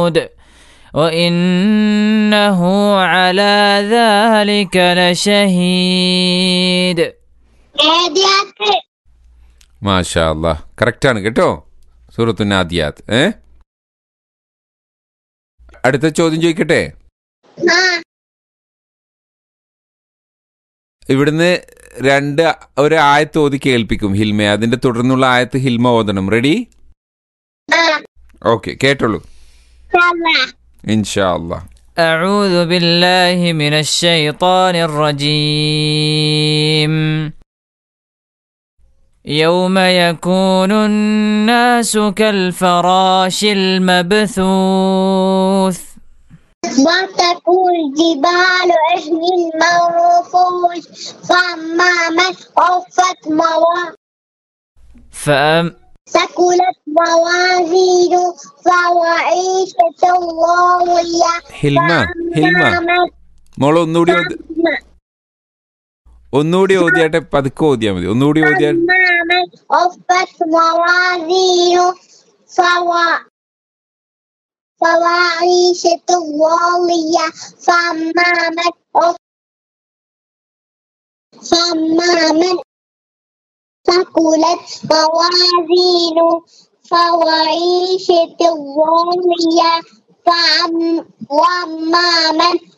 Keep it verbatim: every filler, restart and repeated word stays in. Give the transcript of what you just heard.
وثمود وإنه على ذلك لشهيد. മാഷാ അല്ലാഹ്, കറക്റ്റാണ് കേട്ടോ. സൂറത്തു നാദിയാത്ത്. ഏ അടുത്ത ചോദ്യം ചോദിക്കട്ടെ. ഇവിടുന്ന് രണ്ട് ഒരു ആയത്ത് ഓതി കേൾപ്പിക്കും ഹിൽമ. അതിന്റെ തുടർന്നുള്ള ആയത്ത് ഹിൽമ ഓതണം. റെഡി? ഓക്കെ, കേട്ടോളൂ. ഇൻഷാ അല്ലാഹ്. أعوذ بالله من الشيطان الرجيم. يوم يكون الناس كالفراش المبثوث وتكون الجبال عهن المنفوش فأما من خفت فأم ثقلت موازينه فعيشة راضية. ഹിൽമ ഹിൽമ മോള് ഒന്നുകൂടി ഓതി- ഒന്നുകൂടി ഓതിയാട്ടെ, പതുക്കെ ഓതിയാ മതി. ഒന്നുകൂടി ഓതിയാ. فأما من خفت موازينه فعيشة راضية فأما من فأما من ثقلت موازينه فعيشة راضية وأما من